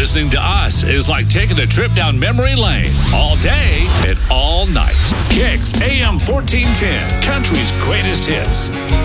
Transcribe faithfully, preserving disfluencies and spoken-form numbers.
Listening to us is like taking a trip down memory lane all day and all night. Kicks A M fourteen ten, country's greatest hits.